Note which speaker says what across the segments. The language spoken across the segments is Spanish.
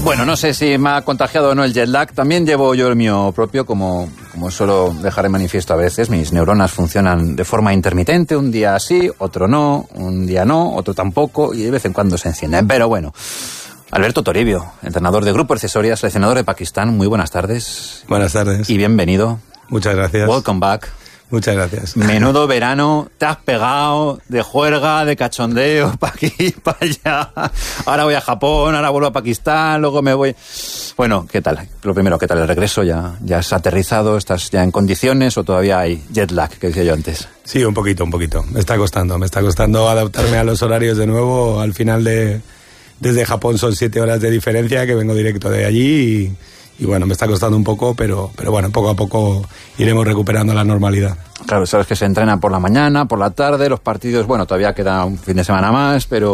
Speaker 1: Bueno, no sé si me ha contagiado o no el jet lag. También llevo yo el mío propio, como suelo dejar en manifiesto a veces. Mis neuronas funcionan de forma intermitente. Un día sí, otro no. Un día no, otro tampoco. Y de vez en cuando se encienden. Pero bueno. Alberto Toribio, entrenador de Grupo Accesorias, seleccionador de Pakistán. Muy buenas tardes.
Speaker 2: Buenas tardes.
Speaker 1: Y bienvenido.
Speaker 2: Muchas gracias.
Speaker 1: Welcome back.
Speaker 2: Muchas gracias.
Speaker 1: Menudo verano, te has pegado de juerga, de cachondeo, para aquí, para allá. Ahora voy a Japón, ahora vuelvo a Pakistán, luego me voy... Bueno, ¿qué tal? Lo primero, ¿qué tal el regreso? ¿Ya has aterrizado? ¿Estás ya en condiciones o todavía hay jet lag, que decía yo antes?
Speaker 2: Sí, un poquito. Me está costando adaptarme a los horarios de nuevo. Al final desde Japón son 7 horas de diferencia, que vengo directo de allí y bueno, me está costando un poco, pero bueno, poco a poco iremos recuperando la normalidad.
Speaker 1: Claro, sabes que se entrena por la mañana, por la tarde, los partidos, bueno, todavía queda un fin de semana más, pero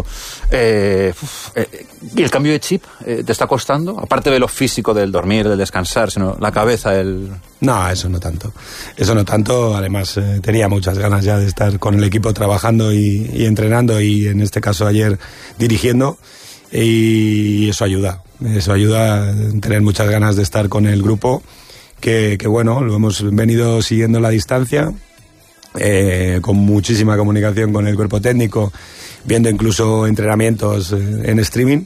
Speaker 1: ¿y el cambio de chip te está costando? Aparte de lo físico del dormir, del descansar, sino la cabeza,
Speaker 2: No, eso no tanto. Además, tenía muchas ganas ya de estar con el equipo trabajando y entrenando y en este caso ayer dirigiendo. Y eso ayuda a tener muchas ganas de estar con el grupo que bueno, lo hemos venido siguiendo a la distancia, con muchísima comunicación con el cuerpo técnico, viendo incluso entrenamientos en streaming,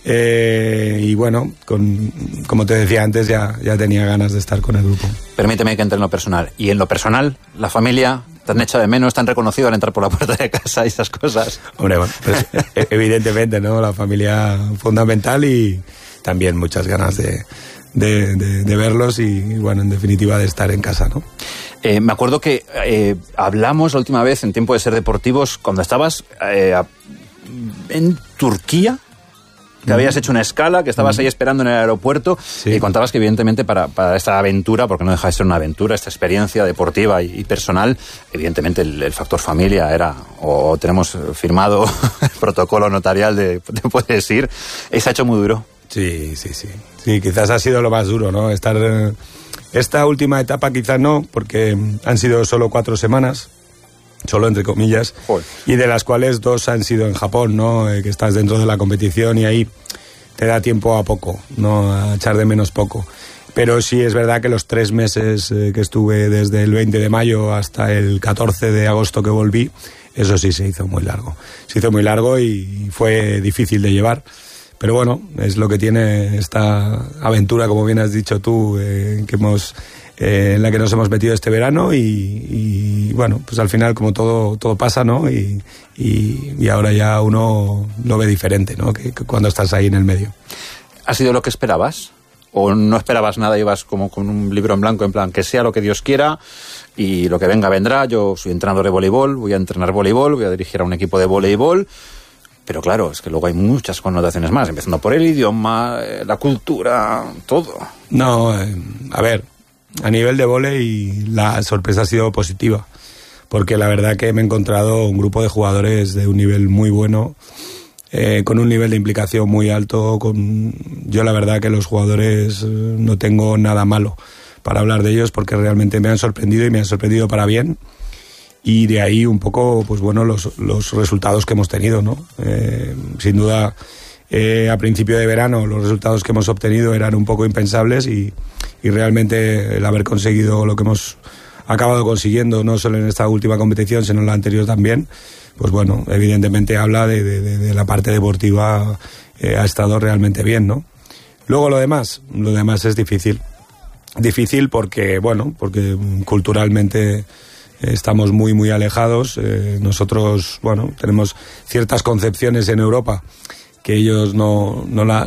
Speaker 2: y bueno, como te decía antes, ya tenía ganas de estar con el grupo.
Speaker 1: Permíteme que entre en lo personal. Y en lo personal, la familia... ¿Te han echado de menos? ¿Te han reconocido al entrar por la puerta de casa y esas cosas?
Speaker 2: Hombre, bueno, pues, evidentemente, ¿no? La familia fundamental y también muchas ganas de verlos y, bueno, en definitiva, de estar en casa, ¿no?
Speaker 1: Me acuerdo que hablamos la última vez en Tiempo de Ser Deportivos cuando estabas en Turquía, que habías hecho una escala, que estabas ahí esperando en el aeropuerto, sí. Y contabas que evidentemente para esta aventura, porque no deja de ser una aventura, esta experiencia deportiva y personal, evidentemente el factor familia era, o tenemos firmado el protocolo notarial de te puedes ir, se ha hecho muy duro.
Speaker 2: Sí, quizás ha sido lo más duro, ¿no? Esta última etapa quizás no, porque han sido solo 4 semanas, solo entre comillas, Joder. Y de las cuales 2 han sido en Japón, ¿no? Que estás dentro de la competición y ahí te da tiempo a poco, ¿no? A echar de menos poco. Pero sí es verdad que los 3 meses que estuve desde el 20 de mayo hasta el 14 de agosto que volví, eso sí se hizo muy largo. Se hizo muy largo y fue difícil de llevar. Pero bueno, es lo que tiene esta aventura, como bien has dicho tú, en la que nos hemos metido este verano y bueno, pues al final como todo pasa, ¿no? Y ahora ya uno lo ve diferente, ¿no? Que cuando estás ahí en el medio.
Speaker 1: ¿Ha sido lo que esperabas? ¿O no esperabas nada, ibas como con un libro en blanco, en plan, que sea lo que Dios quiera y lo que venga vendrá? Yo soy entrenador de voleibol, voy a entrenar voleibol, voy a dirigir a un equipo de voleibol. Pero claro, es que luego hay muchas connotaciones más, empezando por el idioma, la cultura, todo.
Speaker 2: No, a ver, a nivel de vóley la sorpresa ha sido positiva, porque la verdad que me he encontrado un grupo de jugadores de un nivel muy bueno, con un nivel de implicación muy alto. Yo la verdad que los jugadores no tengo nada malo para hablar de ellos, porque realmente me han sorprendido y me han sorprendido para bien. Y de ahí un poco, pues bueno, los resultados que hemos tenido, ¿no? Sin duda, a principio de verano los resultados que hemos obtenido eran un poco impensables y realmente el haber conseguido lo que hemos acabado consiguiendo, no solo en esta última competición, sino en la anterior también, pues bueno, evidentemente habla de la parte deportiva, ha estado realmente bien, ¿no? Luego lo demás es difícil porque culturalmente estamos muy muy alejados. Nosotros, bueno, tenemos ciertas concepciones en Europa que ellos no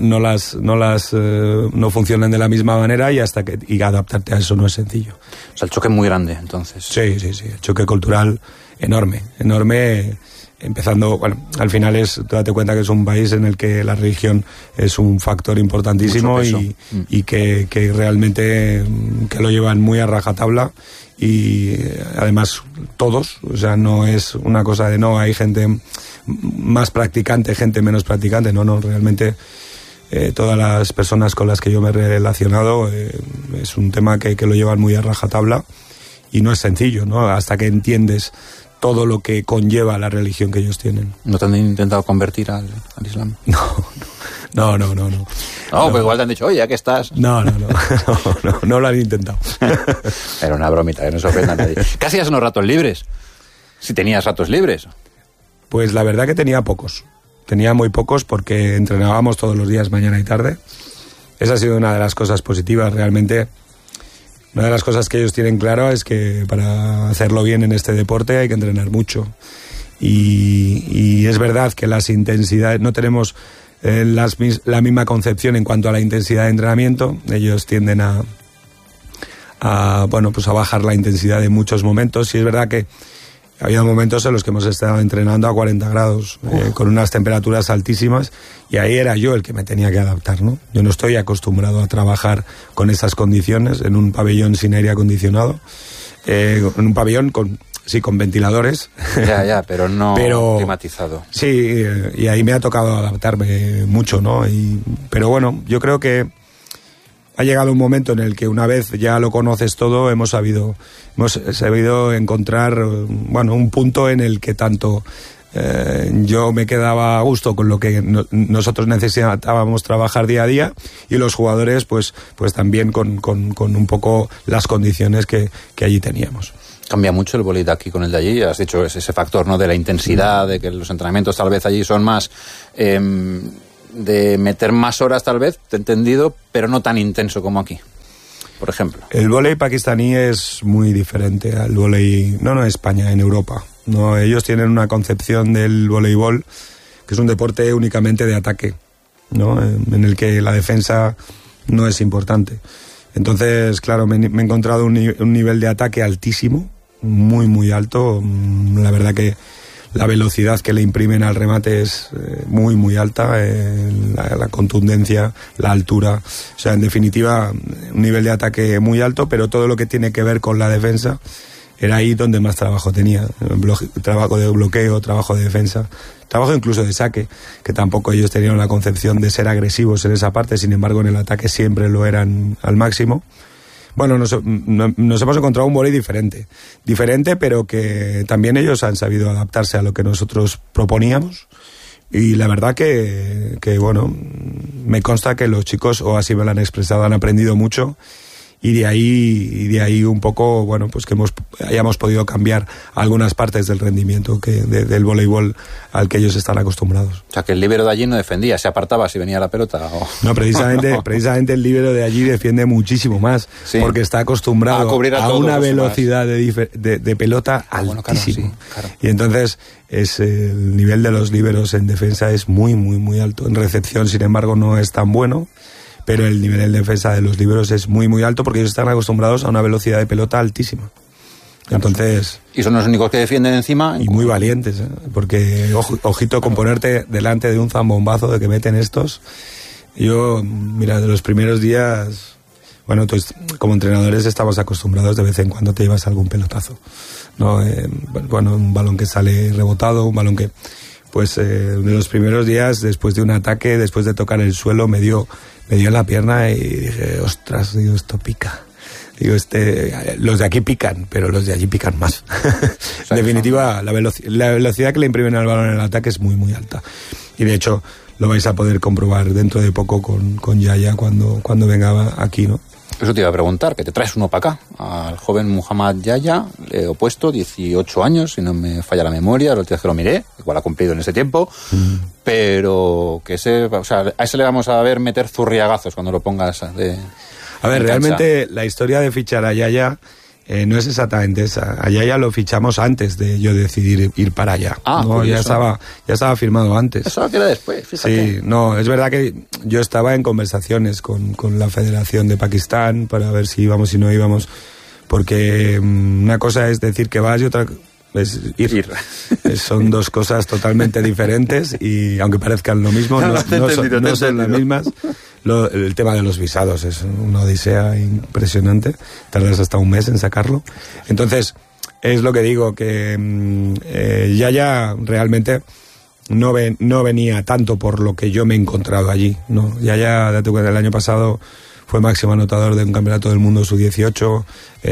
Speaker 2: funcionan de la misma manera y adaptarte a eso no es sencillo.
Speaker 1: O sea, el choque es muy grande, entonces.
Speaker 2: Sí, el choque cultural enorme, empezando, bueno, al final date cuenta que es un país en el que la religión es un factor importantísimo y que realmente que lo llevan muy a rajatabla. Y además todos, o sea, no es una cosa de no, hay gente más practicante, gente menos practicante, no, realmente todas las personas con las que yo me he relacionado es un tema que lo llevan muy a rajatabla y no es sencillo, ¿no? Hasta que entiendes todo lo que conlleva la religión que ellos tienen.
Speaker 1: ¿No te han intentado convertir al Islam?
Speaker 2: No.
Speaker 1: No, pues igual te han dicho, oye, ¿a qué estás?
Speaker 2: No lo han intentado.
Speaker 1: Era una bromita, que no se ofenda a nadie. ¿Qué hacías en los ratos libres? Si tenías ratos libres.
Speaker 2: Pues la verdad que tenía pocos. Tenía muy pocos porque entrenábamos todos los días, mañana y tarde. Esa ha sido una de las cosas positivas realmente. Una de las cosas que ellos tienen claro es que para hacerlo bien en este deporte hay que entrenar mucho. Y es verdad que las intensidades, no tenemos la misma concepción en cuanto a la intensidad de entrenamiento. Ellos tienden a bajar la intensidad en muchos momentos. Y es verdad que había momentos en los que hemos estado entrenando a 40 grados, con unas temperaturas altísimas, y ahí era yo el que me tenía que adaptar, ¿no? Yo no estoy acostumbrado a trabajar con esas condiciones, en un pabellón sin aire acondicionado, en un pabellón con ventiladores.
Speaker 1: Ya, pero no climatizado.
Speaker 2: Sí, y ahí me ha tocado adaptarme mucho, ¿no? Pero bueno, yo creo que ha llegado un momento en el que una vez ya lo conoces todo, hemos sabido encontrar, un punto en el que tanto yo me quedaba a gusto con lo que nosotros necesitábamos trabajar día a día, y los jugadores pues también con un poco las condiciones que allí teníamos.
Speaker 1: Cambia mucho el vóley de aquí con el de allí. Has dicho ese factor, ¿no?, de la intensidad, de que los entrenamientos tal vez allí son más de meter más horas tal vez, te he entendido, pero no tan intenso como aquí, por ejemplo.
Speaker 2: El vóley pakistaní es muy diferente al vóley, no en España, en Europa. No, ellos tienen una concepción del voleibol que es un deporte únicamente de ataque, ¿no? En el que la defensa no es importante. Entonces, claro, me he encontrado un nivel de ataque altísimo, muy, muy alto. La verdad que la velocidad que le imprimen al remate es muy, muy alta, la contundencia, la altura. O sea, en definitiva, un nivel de ataque muy alto, pero todo lo que tiene que ver con la defensa era ahí donde más trabajo tenía. Trabajo de bloqueo, trabajo de defensa, trabajo incluso de saque, que tampoco ellos tenían la concepción de ser agresivos en esa parte, sin embargo en el ataque siempre lo eran al máximo. Bueno, nos hemos encontrado un vóley diferente, pero que también ellos han sabido adaptarse a lo que nosotros proponíamos, y la verdad que me consta que los chicos, o así me lo han expresado, han aprendido mucho, y de ahí un poco, pues que hayamos podido cambiar algunas partes del rendimiento del voleibol al que ellos están acostumbrados.
Speaker 1: O sea, que el líbero de allí no defendía, se apartaba si venía la pelota.
Speaker 2: No, precisamente el líbero de allí defiende muchísimo más, sí, porque está acostumbrado a una velocidad de pelota altísima. Claro. Y entonces el nivel de los líberos en defensa es muy, muy, muy alto. En recepción, sin embargo, no es tan bueno, pero el nivel de defensa de los líberos es muy, muy alto porque ellos están acostumbrados a una velocidad de pelota altísima. Entonces...
Speaker 1: ¿Y son los únicos que defienden encima?
Speaker 2: Y muy valientes, porque ojito con ponerte delante de un zambombazo de que meten estos. Yo, mira, de los primeros días, pues, como entrenadores estamos acostumbrados, de vez en cuando te llevas algún pelotazo, ¿no? Un balón que sale rebotado, un balón que... Pues de los primeros días, después de un ataque, después de tocar el suelo, me dio en la pierna y dije, ostras, esto pica. Los de aquí pican, pero los de allí pican más. En definitiva, la velocidad que le imprimen al balón en el ataque es muy, muy alta. Y de hecho, lo vais a poder comprobar dentro de poco con Yaya cuando venga aquí, ¿no?
Speaker 1: Eso te iba a preguntar, que te traes uno para acá, al joven Muhammad Yaya, le he puesto 18 años, si no me falla la memoria, la última vez que lo miré, igual ha cumplido en ese tiempo, pero que a ese le vamos a ver meter zurriagazos cuando lo pongas de...
Speaker 2: A ver, realmente la historia de fichar a Yaya no es exactamente esa. A Yaya lo fichamos antes de yo decidir ir para allá. No, ya estaba firmado antes.
Speaker 1: Eso queda después, fíjate.
Speaker 2: Sí, no, es verdad que yo estaba en conversaciones con la Federación de Pakistán para ver si íbamos y no íbamos, porque una cosa es decir que vas y otra es ir. Son dos cosas totalmente diferentes, y aunque parezcan lo mismo, no son las mismas. El tema de los visados es una odisea impresionante, tardas hasta un mes en sacarlo. Entonces, es lo que digo, que Yaya realmente no venía tanto por lo que yo me he encontrado allí, ¿no? Yaya, date cuenta, el año pasado fue máximo anotador de un campeonato del mundo sub-18.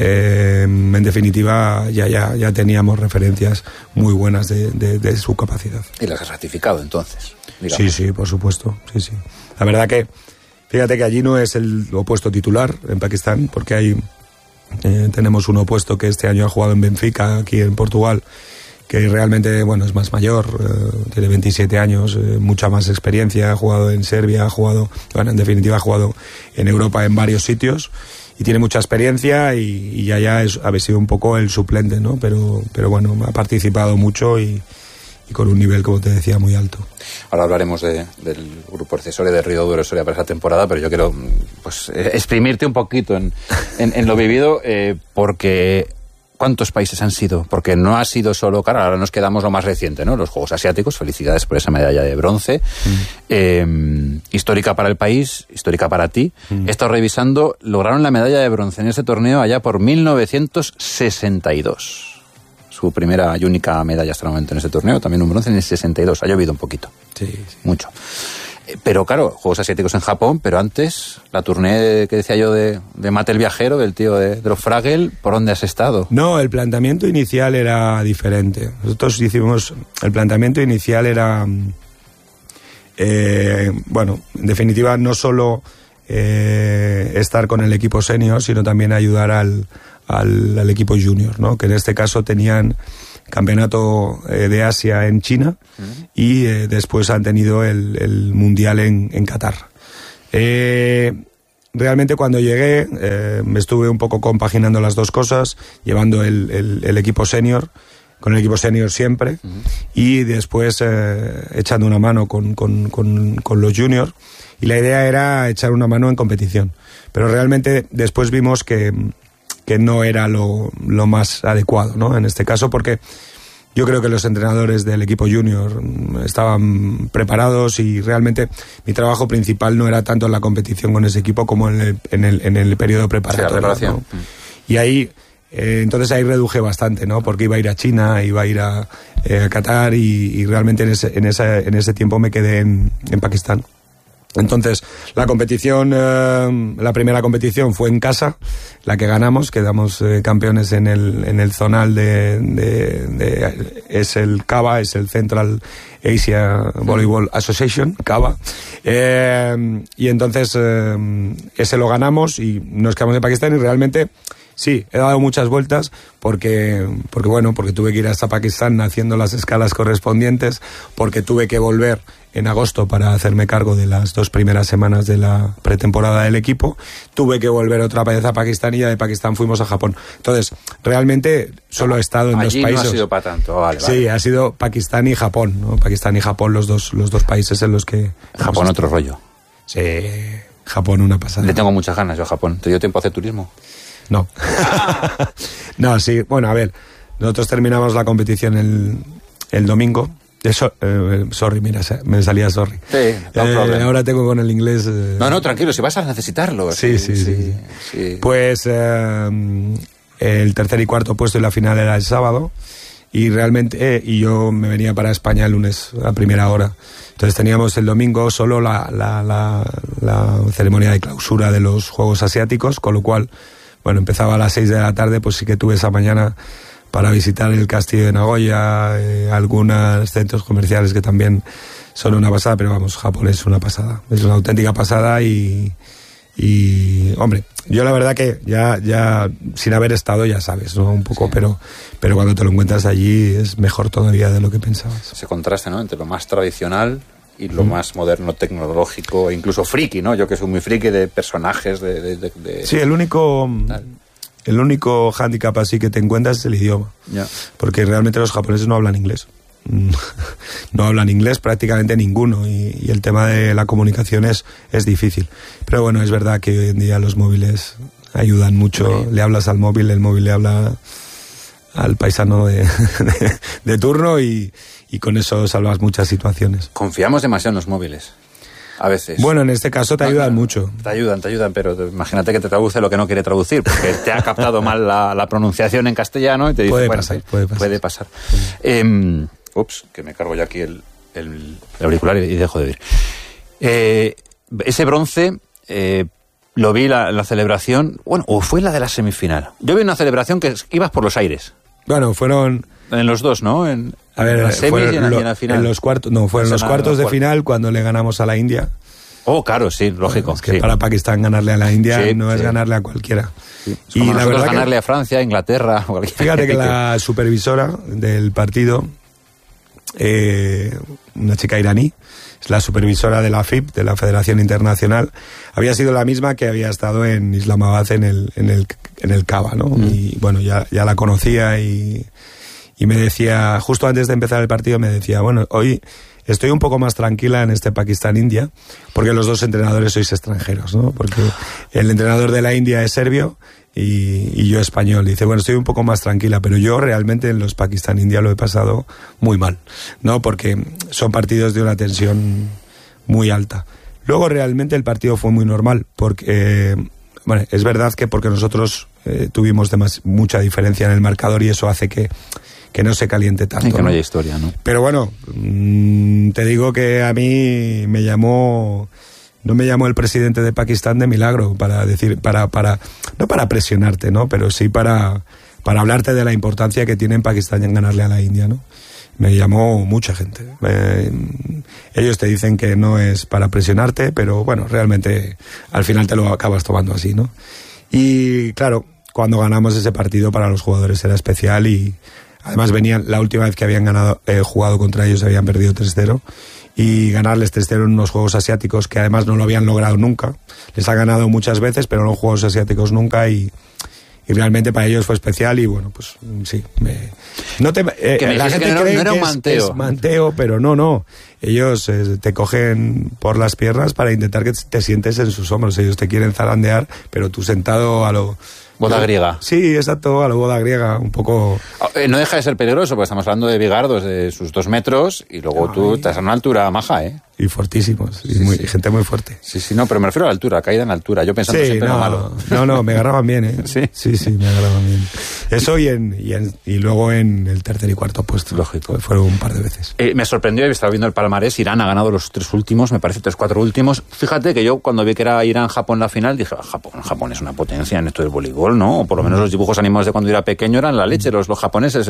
Speaker 2: En definitiva, ya teníamos referencias muy buenas de su capacidad.
Speaker 1: ¿Y las has ratificado entonces? Digamos.
Speaker 2: Sí, por supuesto. Sí. La verdad que Fíjate que allí no es el opuesto titular en Pakistán, porque hay tenemos un opuesto que este año ha jugado en Benfica, aquí en Portugal, que realmente, bueno, es más mayor, tiene 27 años, mucha más experiencia, ha jugado en Serbia, en definitiva ha jugado en Europa en varios sitios y tiene mucha experiencia y ya ha sido un poco el suplente, ¿no? Pero bueno, ha participado mucho y con un nivel, como te decía, muy alto.
Speaker 1: Ahora hablaremos del grupo accesorio de Río Duro Soria para esa temporada, pero yo quiero exprimirte un poquito en lo vivido, porque ¿cuántos países han sido? Porque no ha sido solo, claro, ahora nos quedamos lo más reciente, ¿no? Los Juegos Asiáticos, felicidades por esa medalla de bronce. Histórica para el país, histórica para ti. He estado revisando, lograron la medalla de bronce en ese torneo allá por 1962. Su primera y única medalla hasta el momento en ese torneo, también un bronce en el 62. Ha llovido un poquito.
Speaker 2: Sí.
Speaker 1: Mucho. Pero claro, Juegos Asiáticos en Japón, pero antes, la tournée que decía yo de Mate el Viajero, del tío de los Fraggle, ¿por dónde has estado?
Speaker 2: No, el planteamiento inicial era diferente. Nosotros hicimos, el planteamiento inicial era, bueno, en definitiva, no solo estar con el equipo senior, sino también ayudar al equipo junior, ¿no? Que en este caso tenían campeonato de Asia en China y después han tenido el mundial en Qatar. Realmente cuando llegué me estuve un poco compaginando las dos cosas, llevando el equipo senior, con el equipo senior siempre, y después echando una mano con los juniors, y la idea era echar una mano en competición. Pero realmente después vimos que no era lo más adecuado, ¿no? En este caso, porque yo creo que los entrenadores del equipo junior estaban preparados y realmente mi trabajo principal no era tanto en la competición con ese equipo como en el periodo preparatorio.
Speaker 1: Sí, la preparación.
Speaker 2: ¿No? Y ahí, entonces ahí reduje bastante, ¿no? Porque iba a ir a China, iba a ir a Qatar y realmente en ese tiempo me quedé en Pakistán. Entonces, la competición, la primera competición fue en casa, la que ganamos, quedamos campeones en el zonal es el CABA, es el Central Asia Volleyball Association, CABA, y entonces ese lo ganamos y nos quedamos en Pakistán y realmente sí, he dado muchas vueltas porque tuve que ir hasta Pakistán haciendo las escalas correspondientes, porque tuve que volver en agosto para hacerme cargo de las 2 primeras semanas de la pretemporada del equipo, tuve que volver otra vez a Pakistán y ya de Pakistán fuimos a Japón. Entonces, realmente solo he estado en dos países.
Speaker 1: Allí no ha sido para tanto, vale.
Speaker 2: Sí, ha sido Pakistán y Japón, ¿no? Pakistán y Japón los dos países en los que...
Speaker 1: Japón otro rollo.
Speaker 2: Sí, Japón una pasada.
Speaker 1: Le tengo muchas ganas yo a Japón. ¿Te dio tiempo a hacer turismo?
Speaker 2: No. No, sí, bueno, a ver, nosotros terminamos la competición el domingo. Sorry, mira, me salía sorry. Sí, no problema. Ahora tengo con el inglés...
Speaker 1: No, tranquilo, si vas a necesitarlo.
Speaker 2: Sí. Pues el tercer y cuarto puesto y la final era el sábado y realmente y yo me venía para España el lunes a primera hora. Entonces teníamos el domingo solo la ceremonia de clausura de los Juegos Asiáticos, con lo cual, bueno, empezaba a las 6 de la tarde, pues sí que tuve esa mañana para visitar el castillo de Nagoya, algunos centros comerciales que también son una pasada, pero vamos, Japón es una pasada, es una auténtica pasada y hombre, yo la verdad que ya sin haber estado ya sabes, ¿no? Un poco, sí. pero cuando te lo encuentras allí es mejor todavía de lo que pensabas.
Speaker 1: Ese contraste, ¿no? Entre lo más tradicional y lo más moderno, tecnológico, incluso friki, ¿no? Yo que soy muy friki de personajes, de...
Speaker 2: Sí, el único hándicap así que te encuentras es el idioma.
Speaker 1: Yeah.
Speaker 2: Porque realmente los japoneses no hablan inglés. No hablan inglés prácticamente ninguno y el tema de la comunicación es difícil. Pero bueno, es verdad que hoy en día los móviles ayudan mucho. Sí. Le hablas al móvil, el móvil le habla al paisano de turno y con eso salvas muchas situaciones.
Speaker 1: Confiamos demasiado en los móviles. A veces.
Speaker 2: Bueno, en este caso te ayudan mucho.
Speaker 1: Te ayudan, pero imagínate que te traduce lo que no quiere traducir, porque te ha captado mal la pronunciación en castellano y te dice... Puede pasar. Ups, que me cargo ya aquí el auricular y dejo de oír. Ese bronce lo vi la celebración, bueno, o fue la de la semifinal. Yo vi una celebración que ibas por los aires.
Speaker 2: Bueno, fueron...
Speaker 1: En los dos, ¿no? En la semis y en la final.
Speaker 2: En los cuartos, no, fueron los cuartos de final cuando le ganamos a la India.
Speaker 1: Oh, claro, sí, lógico.
Speaker 2: Es que para Pakistán ganarle a la India no es ganarle a cualquiera.
Speaker 1: Sí.
Speaker 2: Y la verdad
Speaker 1: ganarle a Francia, Inglaterra...
Speaker 2: Fíjate que la supervisora del partido, una chica iraní, es la supervisora de la FIB, de la Federación Internacional, había sido la misma que había estado en Islamabad en el Kaaba, ¿no? Y bueno, ya la conocía y me decía, justo antes de empezar el partido, me decía, bueno, hoy estoy un poco más tranquila en este Pakistán-India, porque los dos entrenadores sois extranjeros, ¿no? Porque el entrenador de la India es serbio y yo español. Dice, bueno, estoy un poco más tranquila, pero yo realmente en los Pakistán-India lo he pasado muy mal, ¿no? Porque son partidos de una tensión muy alta. Luego realmente el partido fue muy normal, porque, bueno, es verdad que porque nosotros tuvimos mucha diferencia en el marcador y eso hace que no se caliente tanto.
Speaker 1: Sí, que no haya historia, ¿no?
Speaker 2: Pero bueno, te digo que a mí no me llamó el presidente de Pakistán de milagro para decir, no para presionarte, ¿no? Pero sí para hablarte de la importancia que tiene en Pakistán en ganarle a la India, ¿no? Me llamó mucha gente. Ellos te dicen que no es para presionarte, pero bueno, realmente al final te lo acabas tomando así, ¿no? Y claro, cuando ganamos ese partido para los jugadores era especial y además la última vez que habían jugado contra ellos habían perdido 3-0 y ganarles 3-0 en unos Juegos Asiáticos que además no lo habían logrado nunca. Les ha ganado muchas veces, pero en los Juegos Asiáticos nunca y realmente para ellos fue especial y bueno, pues sí. La gente cree que
Speaker 1: era un manteo.
Speaker 2: Es manteo, pero no. Ellos te cogen por las piernas para intentar que te sientes en sus hombros. Ellos te quieren zarandear, pero tú sentado a lo...
Speaker 1: Boda griega.
Speaker 2: Sí, exacto, a la boda griega, un poco...
Speaker 1: No deja de ser peligroso, porque estamos hablando de bigardos de sus 2 metros y luego tú estás a una altura maja, ¿eh?
Speaker 2: Y fortísimos, y gente muy fuerte.
Speaker 1: Sí, no, pero me refiero a la altura, caída en la altura. Yo pensando siempre en lo malo.
Speaker 2: No, me agarraban bien, ¿eh? Sí, me agarraban bien. Eso y luego en el tercer y cuarto puesto.
Speaker 1: Lógico.
Speaker 2: Fueron un par de veces.
Speaker 1: Me sorprendió, estaba viendo el palmarés, Irán ha ganado los 3 últimos, me parece 3-4 últimos. Fíjate que yo cuando vi que era Irán-Japón la final, dije, Japón es una potencia en esto del voleibol, ¿no? O por lo menos los dibujos animados de cuando era pequeño eran la leche, los japoneses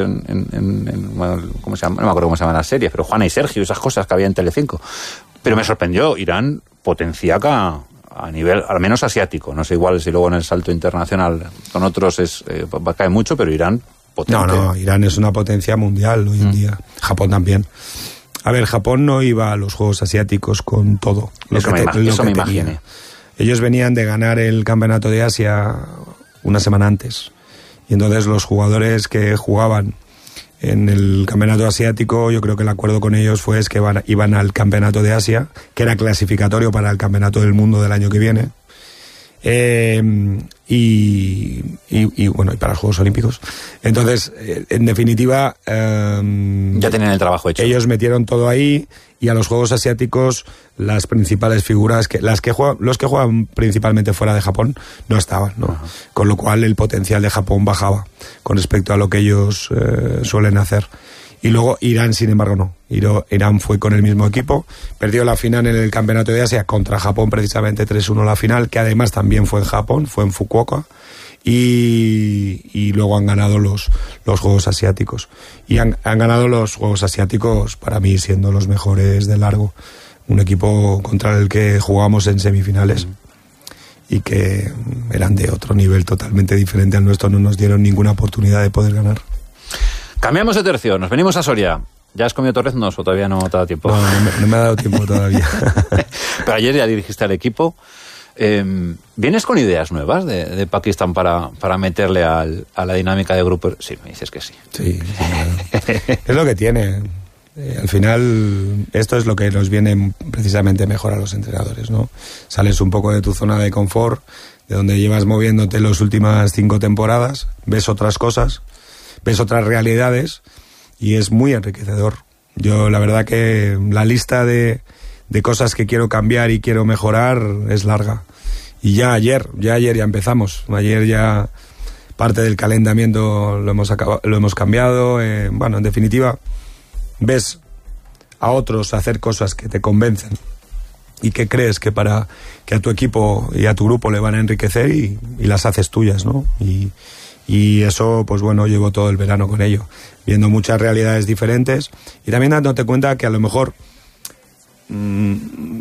Speaker 1: ¿cómo se llama? No me acuerdo cómo se llaman las series, pero Juana y Sergio, esas cosas que había en Telecinco. Pero me sorprendió, Irán potenciaca a nivel, al menos asiático. No sé igual si luego en el salto internacional con otros cae mucho, pero Irán potente.
Speaker 2: No, Irán es una potencia mundial hoy en día. Japón también. A ver, Japón no iba a los Juegos Asiáticos con todo.
Speaker 1: Eso me imaginé.
Speaker 2: Ellos venían de ganar el Campeonato de Asia una semana antes. Y entonces los jugadores que jugaban en el Campeonato Asiático, yo creo que el acuerdo con ellos fue que iban al Campeonato de Asia, que era clasificatorio para el Campeonato del Mundo del año que viene. Y bueno, y para los Juegos Olímpicos. Entonces, en definitiva,
Speaker 1: ya tenían el trabajo hecho.
Speaker 2: Ellos metieron todo ahí y a los Juegos Asiáticos las principales figuras, los que juegan principalmente fuera de Japón, no estaban, ¿no? Uh-huh. Con lo cual el potencial de Japón bajaba con respecto a lo que ellos suelen hacer. Y luego Irán, sin embargo, no. Irán fue con el mismo equipo, perdió la final en el Campeonato de Asia contra Japón, precisamente 3-1 la final, que además también fue en Japón, fue en Fukuoka, y luego han ganado los Juegos Asiáticos. Y han ganado los Juegos Asiáticos, para mí, siendo los mejores de largo. Un equipo contra el que jugamos en semifinales y que eran de otro nivel totalmente diferente al nuestro, no nos dieron ninguna oportunidad de poder ganar.
Speaker 1: Cambiamos de tercio, nos venimos a Soria. ¿Ya has comido torreznos o todavía no te ha dado tiempo?
Speaker 2: No me ha dado tiempo todavía.
Speaker 1: Pero ayer ya dirigiste al equipo. ¿Vienes con ideas nuevas de Pakistán para meterle a la dinámica de grupo? Sí, me dices que sí.
Speaker 2: Sí, es lo que tiene. Al final, esto es lo que nos viene precisamente mejor a los entrenadores, ¿no? Sales un poco de tu zona de confort, de donde llevas moviéndote las últimas 5 temporadas, ves otras cosas, ves otras realidades y es muy enriquecedor. Yo la verdad que la lista de cosas que quiero cambiar y quiero mejorar es larga. Y ya ayer empezamos. Ayer ya parte del calentamiento lo hemos cambiado. Bueno, en definitiva, ves a otros hacer cosas que te convencen y que crees que a tu equipo y a tu grupo le van a enriquecer y las haces tuyas, ¿no? Y eso, pues bueno, llevo todo el verano con ello, viendo muchas realidades diferentes y también dándote cuenta que a lo mejor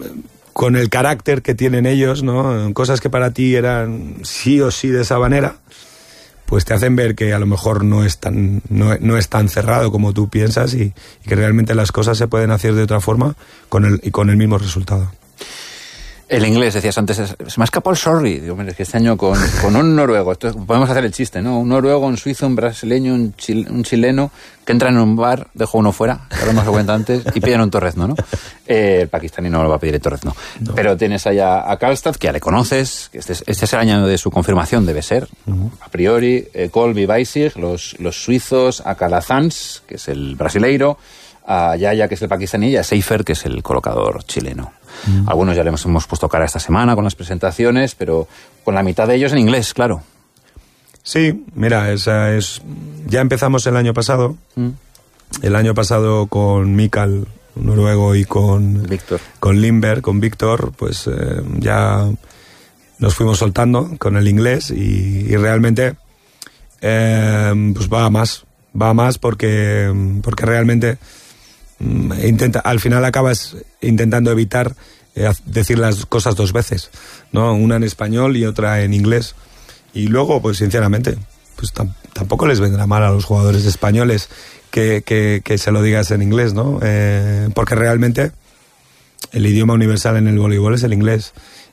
Speaker 2: con el carácter que tienen ellos, ¿no? Cosas que para ti eran sí o sí de esa manera, pues te hacen ver que a lo mejor no es tan cerrado como tú piensas y que realmente las cosas se pueden hacer de otra forma con el mismo resultado.
Speaker 1: El inglés, decías antes, se me ha escapado el sorry. Digo, mira, es que este año con un noruego, esto, podemos hacer el chiste, ¿no? Un noruego, un suizo, un brasileño, un chileno, que entran en un bar, dejo uno fuera, que ahora no se cuenta antes, y piden un torrezno, ¿no? El pakistaní no lo va a pedir el torrezno. No. Pero tienes allá a Karlstad, que ya le conoces, que este es el año de su confirmación, debe ser, a priori, Kolby Weissig, los suizos, a Calazans, que es el brasileiro, a Yaya, que es el pakistaní, y a Seifer, que es el colocador chileno. Algunos ya le hemos puesto cara esta semana con las presentaciones, pero con la mitad de ellos en inglés, claro.
Speaker 2: Sí, mira, ya empezamos el año pasado. El año pasado con Mikael, noruego, y con Lindberg, con Víctor, pues ya nos fuimos soltando con el inglés y realmente pues va más porque realmente al final acabas intentando evitar decir las cosas dos veces, ¿no? Una en español y otra en inglés. Y luego, pues sinceramente, pues tampoco les vendrá mal a los jugadores españoles que se lo digas en inglés, ¿no? Porque realmente el idioma universal en el voleibol es el inglés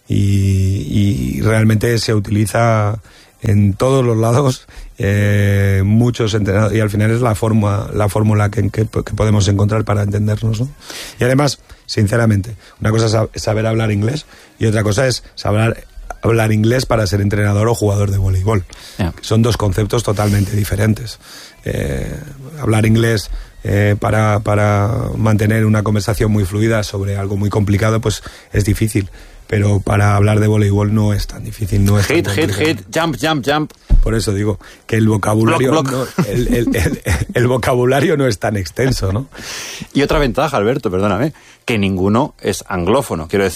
Speaker 2: y realmente se utiliza en todos los lados, muchos entrenadores, y al final es la fórmula que podemos encontrar para entendernos, ¿no? Y además, sinceramente, una cosa es saber hablar inglés y otra cosa es saber hablar inglés para ser entrenador o jugador de voleibol. Yeah. Son dos conceptos totalmente diferentes. Hablar inglés para mantener una conversación muy fluida sobre algo muy complicado, pues es difícil. Pero para hablar de voleibol no es tan difícil, no es
Speaker 1: hit, jump.
Speaker 2: Por eso digo que el vocabulario
Speaker 1: block.
Speaker 2: No, el vocabulario no es tan extenso, ¿no?
Speaker 1: Y otra ventaja, Alberto, perdóname, que ninguno es anglófono. Quiero decir,